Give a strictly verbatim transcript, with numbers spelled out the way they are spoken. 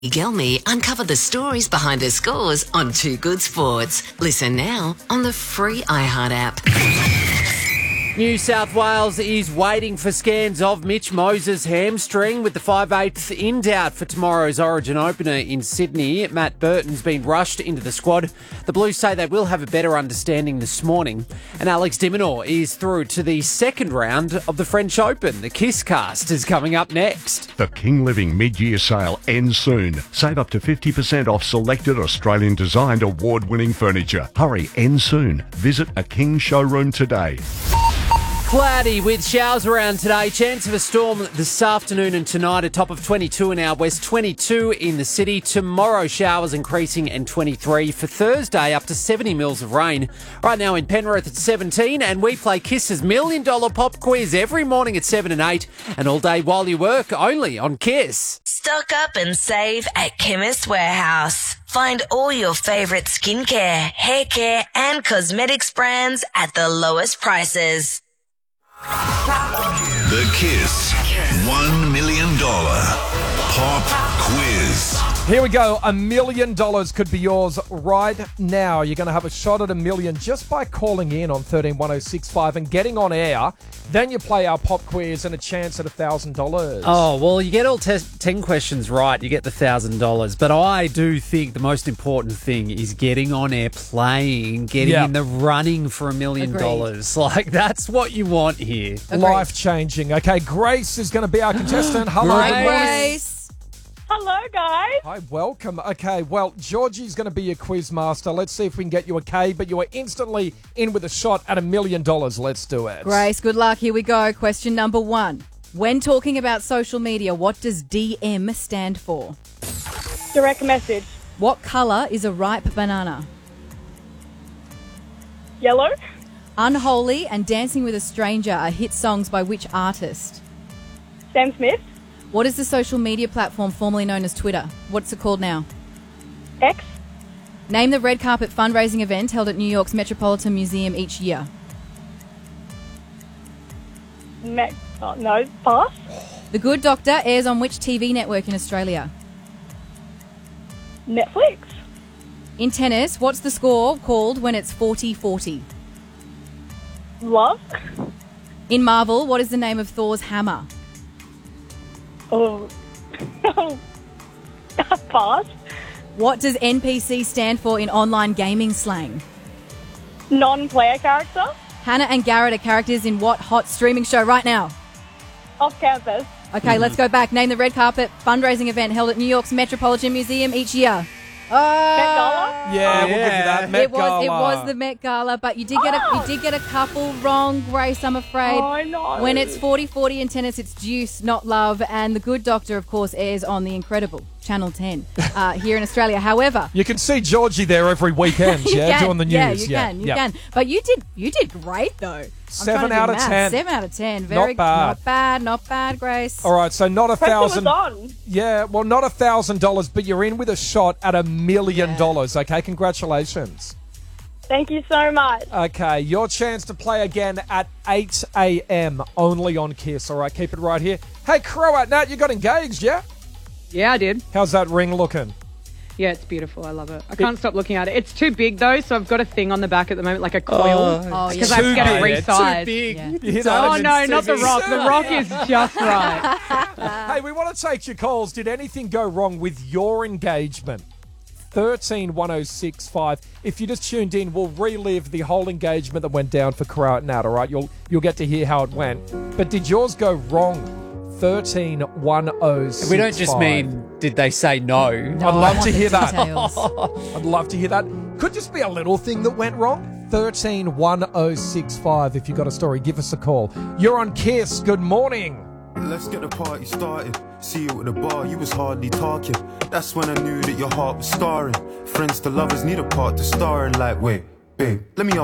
Gelmi uncover the stories behind the scores on Too Good Sports. Listen now on the free iHeart app. New South Wales is waiting for scans of Mitch Moses' hamstring with the five eighths in doubt for tomorrow's Origin opener in Sydney. Matt Burton's been rushed into the squad. The Blues say they will have a better understanding this morning. And Alex de Minaur is through to the second round of the French Open. The Kiss Cast is coming up next. The King Living mid-year sale ends soon. Save up to fifty percent off selected Australian-designed award-winning furniture. Hurry, ends soon. Visit a King showroom today. Cloudy with showers around today. Chance of a storm this afternoon and tonight. A top of twenty-two in our west, twenty-two in the city. Tomorrow, showers increasing and twenty-three. For Thursday, up to seventy mils of rain. Right now in Penrith, it's seventeen. And we play Kiss's Million Dollar Pop Quiz every morning at seven and eight. And all day while you work, only on Kiss. Stock up and save at Chemist Warehouse. Find all your favourite skincare, hair care and cosmetics brands at the lowest prices. The Kiss one million dollars Pop Quiz. Here we go. A million dollars could be yours right now. You're going to have a shot at a million just by calling in on thirteen one oh six five and getting on air. Then you play our pop quiz and a chance at a thousand dollars. Oh, well, you get all te- ten questions right, you get the thousand dollars. But I do think the most important thing is getting on air, playing, getting Yeah. in the running for a million dollars. Like, that's what you want here. Life changing. Okay, Grace is going to be our contestant. Hello, Grace. good morning. Grace. Hello, guys. Hi, welcome. Okay, well, Georgie's going to be your quiz master. Let's see if we can get you a K, but you are instantly in with a shot at a million dollars. Let's do it. Grace, good luck. Here we go. Question number one. When talking about social media, what does D M stand for? Direct message. What colour is a ripe banana? Yellow. Unholy and Dancing with a Stranger are hit songs by which artist? Sam Smith. What is the social media platform formerly known as Twitter? What's it called now? X. Name the red carpet fundraising event held at New York's Metropolitan Museum each year. Me- oh, no, pass. The Good Doctor airs on which T V network in Australia? Netflix. In tennis, what's the score called when it's forty forty? Love. In Marvel, what is the name of Thor's hammer? Oh. Pass. What does N P C stand for in online gaming slang? Non-player character. Hannah and Garrett are characters in what hot streaming show right now? Off campus. Okay, let's go back. Name the red carpet fundraising event held at New York's Metropolitan Museum each year. Met Gala. Yeah, we'll give you that. Met it was Gala. it was the Met Gala, but you did get a you did get a couple wrong, Grace, I'm afraid. Oh, I know. When it's forty forty in tennis, it's Deuce, not Love, and The Good Doctor, of course, airs on The Incredible, Channel ten, uh, here in Australia. However, You can see Georgie there every weekend, you yeah, can, doing the news. yeah, you yeah. can, you yeah. can. But you did you did great though. I'm Seven trying to do out of maths. ten. Seven out of ten. Very Not bad. not bad, not bad, Grace. All right, so not a Pressure was thousand. on. Yeah, well, not a thousand dollars, but you're in with a shot at a million Yeah. dollars. Okay, congratulations. Thank you so much. Okay, your chance to play again at eight a.m. only on Kiss. All right, keep it right here. Hey, Croat, Nat, you got engaged, yeah? Yeah, I did. How's that ring looking? Yeah, it's beautiful. I love it. I can't stop looking at it. It's too big, though, so I've got a thing on the back at the moment, like a coil. Oh, Because yeah. I have to get it Too big. resized. Too big. Yeah. You hit Oh, that. no, not the rock. The rock is just right. Hey, we want to take your calls. Did anything go wrong with your engagement? thirteen one oh six five. If you just tuned in, we'll relive the whole engagement that went down for Croat and Nat, all right? You'll you'll get to hear how it went. But did yours go wrong? thirteen one oh six five. We don't just mean, did they say no? No, I'd I love want to the hear that. details. I'd love to hear that. Could just be a little thing that went wrong. thirteen one oh six five. If you got a story, give us a call. You're on Kiss. Good morning. Let's get the party started. See you at the bar, you was hardly talking. That's when I knew that your heart was starring. Friends to lovers need a part to star in. Like, wait, babe, let me